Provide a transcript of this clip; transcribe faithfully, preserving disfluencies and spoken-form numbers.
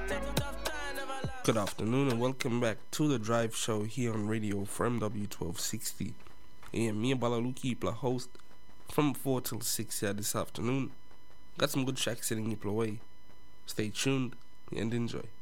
Good afternoon and welcome back to the Drive Show here on Radio from W twelve sixty. And me and Balalu keep the host from four till six here this afternoon. Got some good tracks sitting people away. Stay tuned and enjoy.